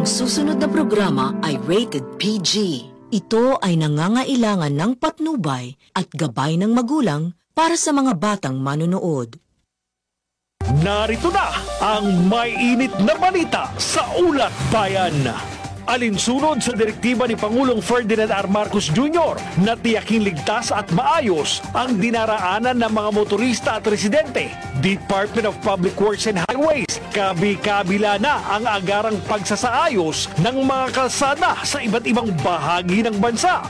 Ang susunod na programa ay rated PG. Ito ay nangangailangan ng patnubay at gabay ng magulang para sa mga batang manonood. Narito na ang may init na balita sa Ulat Bayan. Alinsunod sa direktiba ni Pangulong Ferdinand R. Marcos Jr. na tiyaking ligtas at maayos ang dinaraanan ng mga motorista at residente, Department of Public Works and Highways, kabi-kabila na ang agarang pagsasaayos ng mga kalsada sa iba't ibang bahagi ng bansa.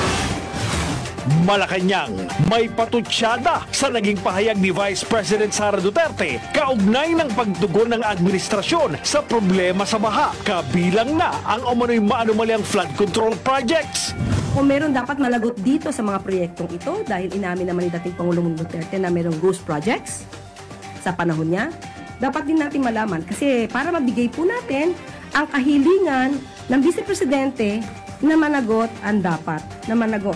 Malacanang, may patutsada sa naging pahayag ni Vice President Sara Duterte kaugnay ng pagtugon ng administrasyon sa problema sa baha, kabilang na ang umano'y maanumalyang flood control projects. Kung meron dapat malagot dito sa mga proyektong ito dahil inamin naman ni dating Pangulong Duterte na merong ghost projects sa panahon niya, dapat din natin malaman kasi para mabigay po natin ang kahilingan ng Vice Presidente na managot ang dapat na managot.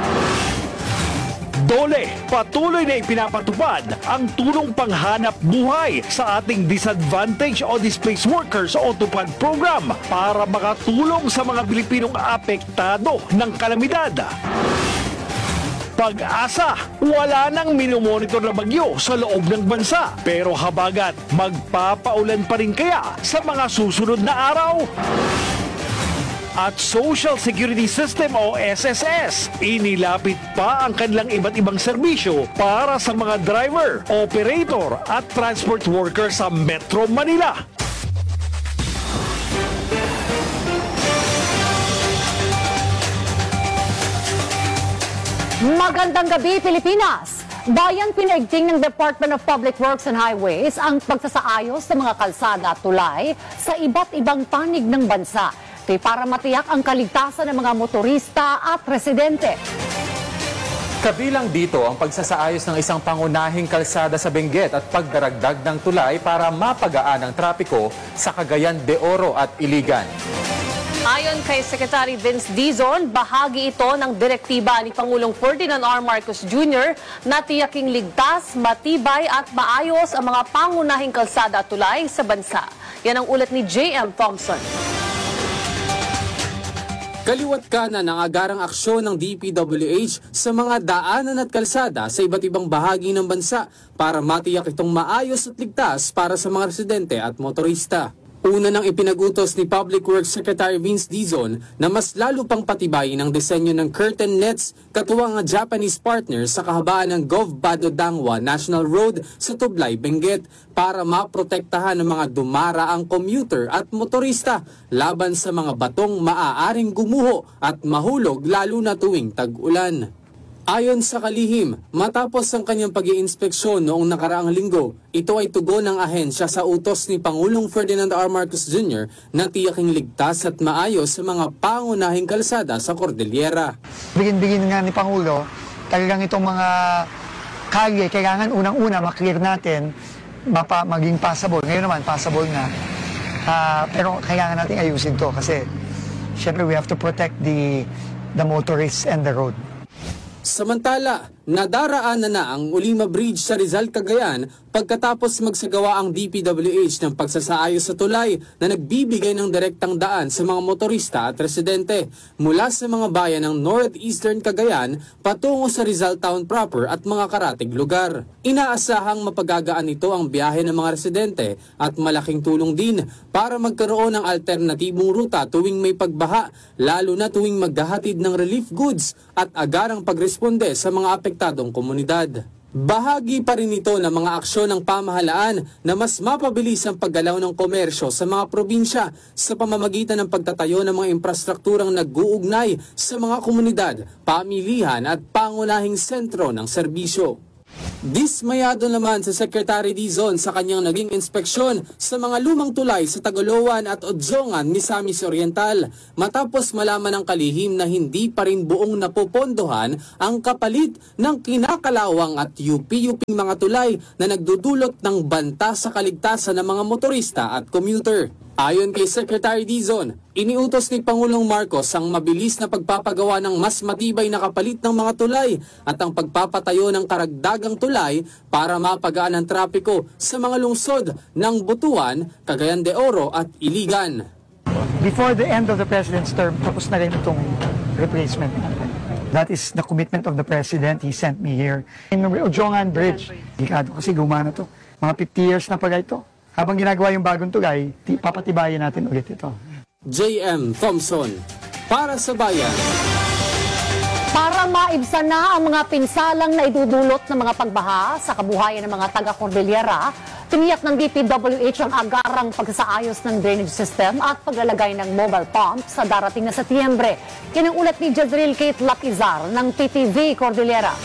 Dole, patuloy na ipinapatupad ang tulong panghanap buhay sa ating disadvantaged o displaced workers o TUPAD program para makatulong sa mga Pilipinong apektado ng kalamidad. Pag-asa, wala nang minomonitor na bagyo sa loob ng bansa. Pero habagat, magpapaulan pa rin kaya sa mga susunod na araw? At Social Security System o SSS, inilapit pa ang kanilang iba't ibang serbisyo para sa mga driver, operator at transport worker sa Metro Manila. Magandang gabi, Pilipinas! Bayan pinaigting ng Department of Public Works and Highways ang pagsasaayos sa mga kalsada at tulay sa iba't ibang panig ng bansa. Ito'y para matiyak ang kaligtasan ng mga motorista at residente. Kabilang dito ang pagsasaayos ng isang pangunahing kalsada sa Benguet at pagdaragdag ng tulay para mapagaan ang trapiko sa Cagayan de Oro at Iligan. Ayon kay Secretary Vince Dizon, bahagi ito ng direktiba ni Pangulong Ferdinand R. Marcos Jr. na tiyaking ligtas, matibay at maayos ang mga pangunahing kalsada at tulay sa bansa. Yan ang ulat ni J.M. Thompson. Kaliwat kanan ang agarang aksyon ng DPWH sa mga daanan at kalsada sa iba't ibang bahagi ng bansa para matiyak itong maayos at ligtas para sa mga residente at motorista. Una nang ipinagutos ni Public Works Secretary Vince Dizon na mas lalo pang patibayin ang disenyo ng curtain nets katuwang ang Japanese partners sa kahabaan ng Gov-Bado-Dangwa National Road sa Tublay, Benguet para maprotektahan ng mga dumaraang commuter at motorista laban sa mga batong maaaring gumuho at mahulog lalo na tuwing tag-ulan. Ayon sa kalihim, matapos ang kanyang pag-iinspeksyon noong nakaraang linggo, ito ay tugon ng ahensya sa utos ni Pangulong Ferdinand R. Marcos Jr. na tiyaking ligtas at maayos sa mga pangunahing kalsada sa Cordillera. Bigin-bigin nga ni Pangulo, talagang itong mga kalye, kailangan unang-una maklear natin, maging passable. Ngayon naman, passable na. Pero kailangan natin ayusin to kasi syempre we have to protect the motorists and the road. Samantala, nadaraanan na ang Ulima Bridge sa Rizal, Cagayan pagkatapos magsagawa ang DPWH ng pagsasaayos sa tulay na nagbibigay ng direktang daan sa mga motorista at residente mula sa mga bayan ng Northeastern Cagayan patungo sa Rizal Town proper at mga karatig lugar. Inaasahang mapagagaan ito ang biyahe ng mga residente at malaking tulong din para magkaroon ng alternatibong ruta tuwing may pagbaha, lalo na tuwing maghahatid ng relief goods at agarang pagresponde sa mga apektadong komunidad. Bahagi pa rin ito ng mga aksyon ng pamahalaan na mas mapabilis ang paggalaw ng komersyo sa mga probinsya sa pamamagitan ng pagtatayo ng mga infrastrukturang nag-uugnay sa mga komunidad, pamilihan at pangunahing sentro ng serbisyo. Dismayado naman sa Secretary Dizon sa kanyang naging inspeksyon sa mga lumang tulay sa Tagoloan at Odzongan, Misamis Oriental matapos malaman ng kalihim na hindi pa rin buong napopondohan ang kapalit ng kinakalawang at yupi-yuping mga tulay na nagdudulot ng banta sa kaligtasan ng mga motorista at commuter. Ayon kay Secretary Dizon, iniutos ni Pangulong Marcos ang mabilis na pagpapagawa ng mas matibay na kapalit ng mga tulay at ang pagpapatayo ng karagdagang tulay para mapagaan ang trapiko sa mga lungsod ng Butuan, Cagayan de Oro at Iligan. before the end of the President's term, tapos na rin itong replacement natin. That is the commitment of the President. He sent me here. In Ojongan Bridge, delikado kasi gumana to. Mga 50 years na pala ito. Habang ginagawa yung bagong tulay, papatibayin natin ulit ito. J.M. Thompson, para sa Bayan. Para maibsan na ang mga pinsalang na idudulot ng mga pagbaha sa kabuhayan ng mga taga-Cordillera, tiniyak ng DPWH ang agarang pagsasaayos ng drainage system at paglalagay ng mobile pump sa darating na Setyembre. Yan ang ulat ni Jezreel Kate Lapizar ng PTV Cordillera.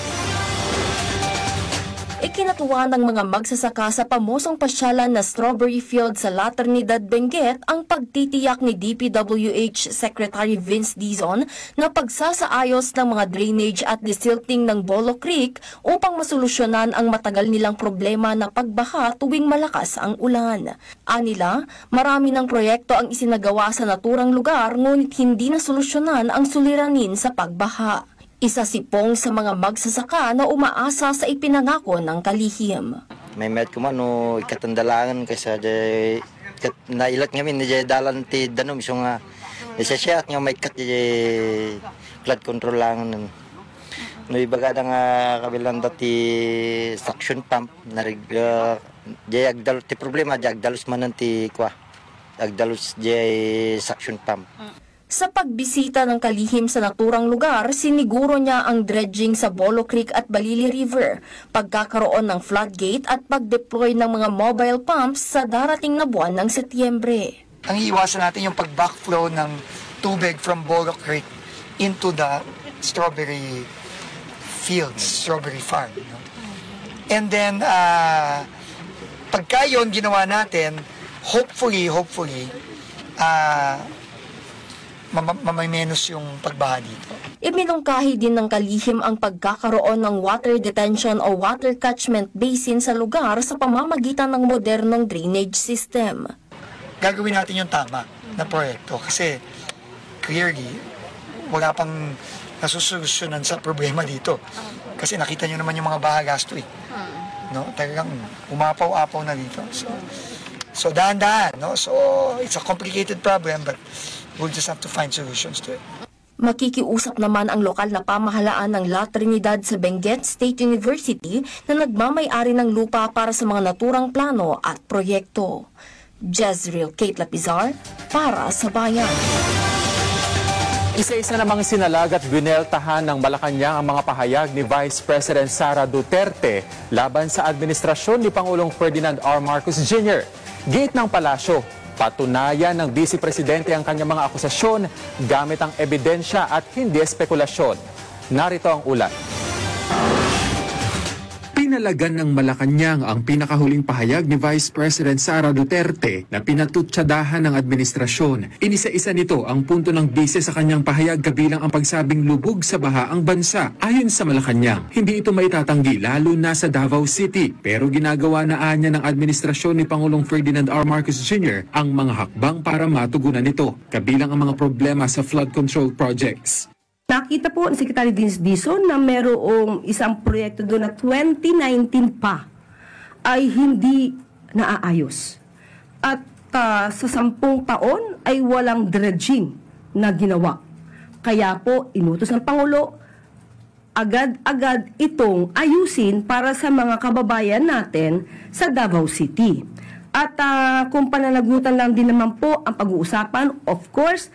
Ikinatuwa ng mga magsasaka sa pamosong pasyalan na strawberry field sa La Trinidad, Benguet ang pagtitiyak ni DPWH Secretary Vince Dizon na pagsasaayos ng mga drainage at desilting ng Bolo Creek upang masolusyonan ang matagal nilang problema na pagbaha tuwing malakas ang ulan. Anila, marami ng proyekto ang isinagawa sa naturang lugar ngunit hindi nasolusyonan ang suliranin sa pagbaha. Isa si Pong sa mga magsasaka na umaasa sa ipinangako ng kalihim. May met ko man no ikatandalangan kasi nailat ngamin ni dalan ti danom so nga isa nga may kat flood control lang no ibaga nga kabilang dati suction pump na agdal ti problema agdalus man ti kwa agdalus suction pump. Sa pagbisita ng kalihim sa naturang lugar, siniguro niya ang dredging sa Bolo Creek at Balili River, pagkakaroon ng floodgate at pag-deploy ng mga mobile pumps sa darating na buwan ng Setyembre. Ang iiwasan natin yung pag-backflow ng tubig from Bolo Creek into the strawberry fields, strawberry farm. No? And then, pagka yun ginawa natin, hopefully, mamimenos yung pagbaha dito. Iminungkahi din ng kalihim ang pagkakaroon ng water detention o water catchment basin sa lugar sa pamamagitan ng modernong drainage system. Gagawin natin yung tama na proyekto kasi clearly wala pang nasusolusyonan sa problema dito. Kasi nakita nyo naman yung mga baha last week. No? Talagang umapaw-apaw na dito. So dahan-dahan. No? So it's a complicated problem but we'll just have to find solutions to it. Makikiusap naman ang lokal na pamahalaan ng La Trinidad sa Benguet State University na nagmamay-ari ng lupa para sa mga naturang plano at proyekto. Jezreel Kate Lapizar, para sa Bayan. Isa-isa namang sinalag at bineltahan ng Malacanang ang mga pahayag ni Vice President Sara Duterte laban sa administrasyon ni Pangulong Ferdinand R. Marcos Jr. Gate ng palasyo, patunayan ng Vice Presidente ang kanyang mga akusasyon gamit ang ebidensya at hindi espekulasyon. Narito ang ulat. Pinalagan ng Malacanang ang pinakahuling pahayag ni Vice President Sara Duterte na pinatutsadahan ng administrasyon. Inisa-isa nito ang punto ng bise sa kanyang pahayag kabilang ang pagsabing lubog sa baha ang bansa. Ayon sa Malacanang, hindi ito maitatanggi lalo na sa Davao City. Pero ginagawa na anya ng administrasyon ni Pangulong Ferdinand R. Marcos Jr. ang mga hakbang para matugunan ito, kabilang ang mga problema sa flood control projects. Nakita po ni Secretary Vince Dizon na merong isang proyekto doon na 2019 pa ay hindi naaayos. At sa 10 taon ay walang dredging na ginawa. Kaya po inutos ng Pangulo agad-agad itong ayusin para sa mga kababayan natin sa Davao City. At kung pananagutan lang din naman po ang pag-uusapan, of course,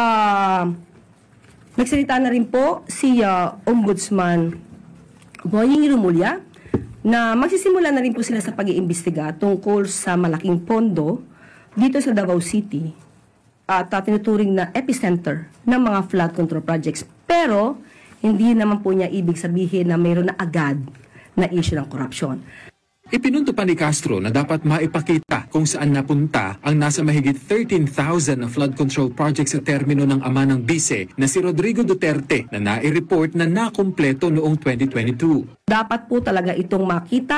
nagsalita na rin po si Ombudsman Boying Rumulya na magsisimula na rin po sila sa pag-iimbestiga tungkol sa malaking pondo dito sa Davao City at tinuturing na epicenter ng mga flood control projects. Pero hindi naman po niya ibig sabihin na mayroon na agad na issue ng korupsyon. Ipinunto pa ni Castro na dapat maipakita kung saan napunta ang nasa mahigit 13,000 na flood control projects sa termino ng ama ng bise na si Rodrigo Duterte na nai-report na nakumpleto noong 2022. Dapat po talaga itong makita